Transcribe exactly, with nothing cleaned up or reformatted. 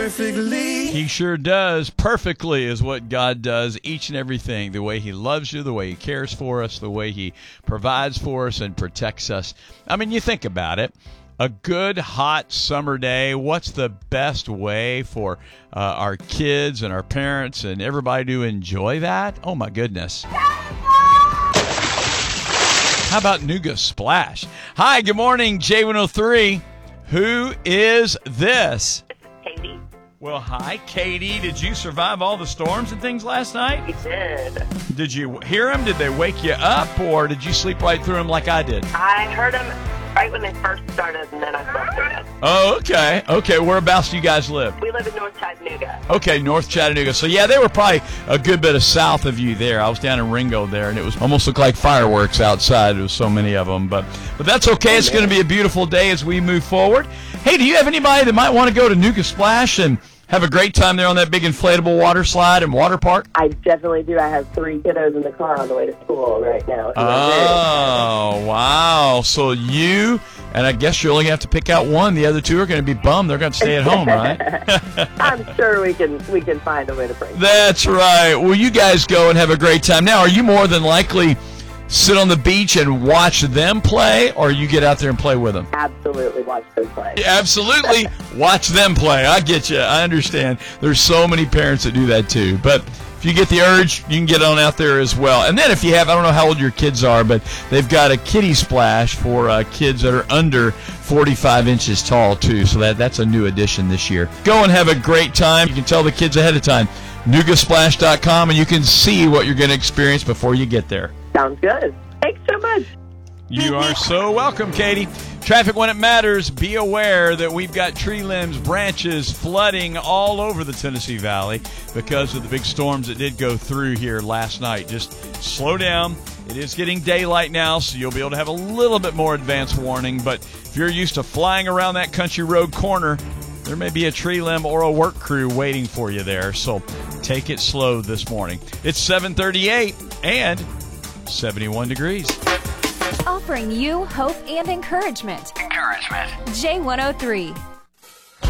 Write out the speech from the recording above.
Perfectly. He sure does. Perfectly is what God does, each and everything. The way he loves you, the way he cares for us, the way he provides for us and protects us. I mean, you think about it. A good, hot summer day, what's the best way for uh, our kids and our parents and everybody to enjoy that? Oh, my goodness. How about Nooga Splash? Hi, good morning, J one oh three. Who is this? Katie. Well, hi, Katie. Did you survive all the storms and things last night? We did. Did you hear them? Did they wake you up, or did you sleep right through them like I did? I heard them right when they first started, and then I slept through them. Oh, okay. Okay, whereabouts do you guys live? We live in North Chattanooga. Okay, North Chattanooga. So, yeah, they were probably a good bit of south of you there. I was down in Ringo there, and it was almost looked like fireworks outside. There was so many of them. But, but that's okay. It's going to be a beautiful day as we move forward. Hey, do you have anybody that might want to go to Nooga Splash and have a great time there on that big inflatable water slide and water park? I definitely do. I have three kiddos in the car on the way to school right now. Oh, wow. So you, and I guess you only have to pick out one. The other two are going to be bummed. They're going to stay at home, right? I'm sure we can we can find a way to bring them. That's right. Well, you guys go and have a great time. Now, are you more than likely sit on the beach and watch them play, or you get out there and play with them? Absolutely watch them play. Absolutely watch them play. I get you. I understand. There's so many parents that do that too. But if you get the urge, you can get on out there as well. And then if you have, I don't know how old your kids are, but they've got a kiddie splash for uh, kids that are under forty-five inches tall too. So that, that's a new addition this year. Go and have a great time. You can tell the kids ahead of time. Nooga Splash dot com, and you can see what you're going to experience before you get there. Sounds good. Thanks so much. You are so welcome, Katie. Traffic when it matters. Be aware that we've got tree limbs, branches flooding all over the Tennessee Valley because of the big storms that did go through here last night. Just slow down. It is getting daylight now, so you'll be able to have a little bit more advance warning. But if you're used to flying around that country road corner, there may be a tree limb or a work crew waiting for you there. So take it slow this morning. It's seven thirty-eight and seventy-one degrees. Offering you hope and encouragement. Encouragement. J one oh three.